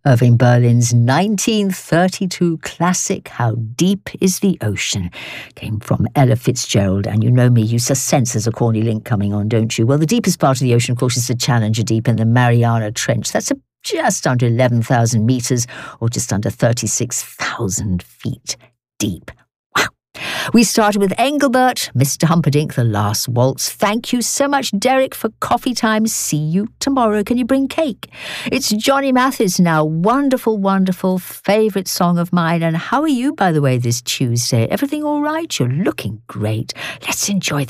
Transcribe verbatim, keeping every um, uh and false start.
Irving Berlin's nineteen thirty-two classic, How Deep is the Ocean, came from Ella Fitzgerald, and you know me, you just sense there's a corny link coming on, don't you? Well, the deepest part of the ocean, of course, is the Challenger Deep in the Mariana Trench. That's a, just under eleven thousand metres, or just under thirty-six thousand feet deep. Wow. We started with Engelbert, Mister Humperdinck, The Last Waltz. Thank you so much, Derek, for coffee time. See you tomorrow. Can you bring cake? It's Johnny Mathis now. Wonderful, wonderful favourite song of mine. And how are you, by the way, this Tuesday? Everything all right? You're looking great. Let's enjoy the